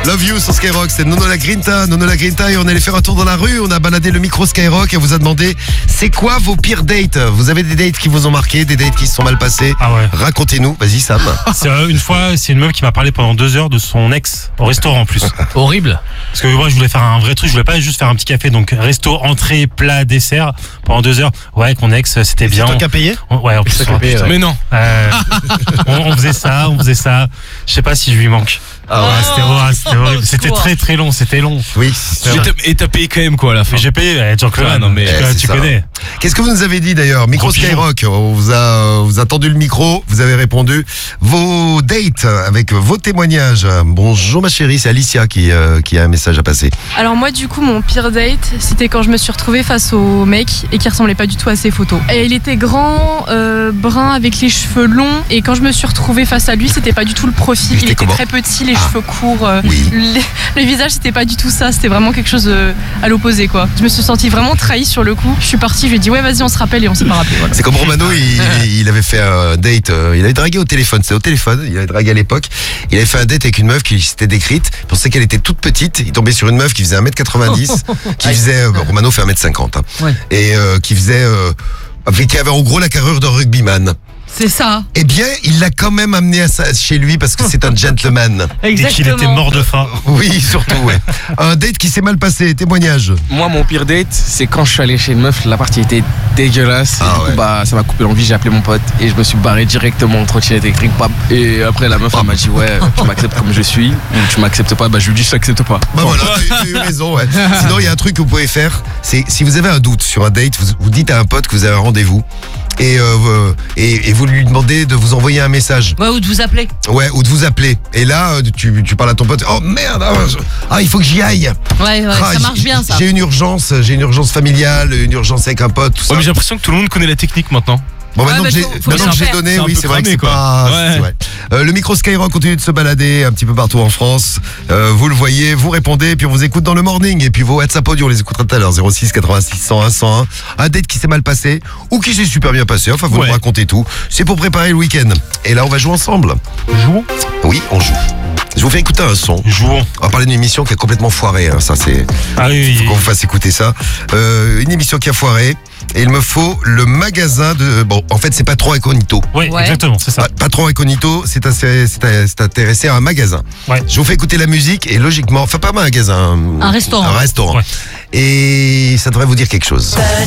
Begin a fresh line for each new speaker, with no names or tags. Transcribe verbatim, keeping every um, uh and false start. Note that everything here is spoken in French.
Love You sur Skyrock, c'est Nono la Grinta, Nono la Grinta et on allait faire un tour dans la rue, on a baladé le micro Skyrock et on vous a demandé c'est quoi vos pires dates? Vous avez des dates qui vous ont marqué, des dates qui se sont mal passées?
Ah ouais.
Racontez-nous, vas-y Sam.
C'est euh, une fois, c'est une meuf qui m'a parlé pendant deux heures de son ex au restaurant en plus.
Horrible.
Parce que moi je voulais faire un vrai truc, je voulais pas juste faire un petit café, donc resto, entrée, plat, dessert pendant deux heures. Ouais, avec mon ex, c'était bien.
C'est toi qui as payé?
On- Ouais, en plus.
toi qui as payé, ouais.
Mais non. Euh, on, on faisait ça, on faisait ça. Je sais pas si je lui manque.
Ah
ouais,
ouais.
c'était horrible, c'était horrible. C'était
secours.
très très long, c'était long.
Oui.
C'est
Et
vrai.
t'as- Et t'as payé quand même quoi à la fin?
Mais j'ai payé, eh, Jean-Claude.
Ouais, non, mais-
tu,
Eh, c'est
tu
ça.
connais.
Qu'est-ce que vous nous avez dit d'ailleurs? Micro
Gros pigeon.
Skyrock, on vous a, euh, vous a tendu le micro, vous avez répondu. Vos dates avec vos témoignages. Bonjour ma chérie, c'est Alicia qui, euh, qui a un message à passer.
Alors moi du coup mon pire date c'était quand je me suis retrouvée face au mec et qui ressemblait pas du tout à ses photos. Et il était grand, euh, brun avec les cheveux longs et quand je me suis retrouvée face à lui c'était pas du tout le profil.
Il
Il
était
était
comment?
très petit, les
Ah.
cheveux courts, euh,
Oui.
le, le visage c'était pas du tout ça, c'était vraiment quelque chose euh, à l'opposé quoi. Je me suis sentie vraiment trahie sur le coup. Je suis partie, je lui ai dit ouais vas-y on se rappelle et on s'est pas rappelé. Voilà.
C'est comme Romano, il, il avait fait un date, euh, il avait dragué au téléphone, c'est au téléphone, il avait dragué à l'époque. Il avait fait un date avec une meuf qui s'était décrite, il pensait qu'elle était toute petite, il tombait sur une meuf qui faisait un mètre quatre-vingt-dix, qui faisait, euh, Romano fait un mètre cinquante, hein,
Ouais.
et euh, qui faisait, euh, qui avait en gros la carrure d'un rugbyman.
C'est ça.
Eh bien, il l'a quand même amené à sa- chez lui parce que c'est un gentleman.
Et qu'il était mort de faim.
Oui, surtout, ouais. Un date qui s'est mal passé, témoignage.
Moi, mon pire date, c'est quand je suis allé chez une meuf, la partie était dégueulasse.
Ah
et du coup,
ouais.
bah, ça m'a coupé l'envie, j'ai appelé mon pote et je me suis barré directement en trottinette électrique. Bam. Et après, la meuf, elle m'a dit ouais, tu m'acceptes comme je suis ou tu m'acceptes pas. Bah, je lui dis je t'accepte pas.
Bah voilà, t'as eu raison, ouais. Sinon, il y a un truc que vous pouvez faire, c'est si vous avez un doute sur un date, vous, vous dites à un pote que vous avez un rendez-vous et, euh, et, et vous lui demandez de vous envoyer un message.
Ouais, ou de vous appeler.
Ouais, ou de vous appeler. Et là, euh, tu, tu parles à ton pote, oh merde, ah, je- ah, il faut que j'y aille.
Ouais, ouais,
Ah,
ça marche
j'ai-
bien ça.
J'ai une urgence, j'ai une urgence familiale, une urgence avec un pote, tout ça.
Ouais, mais j'ai l'impression que tout le monde connaît la technique maintenant.
Bon,
Ouais,
maintenant
mais
que j'ai
faut- faut
maintenant
le
que j'ai
faire.
donné,
C'est un
oui,
peu
c'est vrai que
cramé,
c'est
quoi.
pas.
Ouais.
c'est vrai. Euh, le micro Skyrock continue de se balader un petit peu partout en France. Euh, vous le voyez, vous répondez, puis on vous écoute dans le morning. Et puis vos WhatsApp audio, on les écoutera tout à l'heure. zéro six quatre-vingt-six cent un cent un. Un date qui s'est mal passé ou qui s'est super bien passé. Enfin, vous
Ouais.
nous racontez tout. C'est pour préparer le week-end. Et là, on va jouer ensemble.
Jouons.
Oui, on joue. Je vous fais écouter un son.
Jouons.
On va parler d'une émission qui a complètement foiré. Hein. Ça, c'est.
Ah oui,
Faut
oui.
qu'on vous fasse écouter ça. Euh, une émission qui a foiré. Et il me faut le magasin de. Bon, en fait, c'est Patron Incognito.
Oui,
Ouais.
exactement, c'est ça.
Pa- Patron Incognito, c'est assez- c'est a- c'est intéressé à un magasin.
Ouais.
Je vous fais écouter la musique et logiquement, enfin pas un magasin,
Un restaurant.
Un restaurant.
Ouais.
Et ça devrait vous dire quelque chose.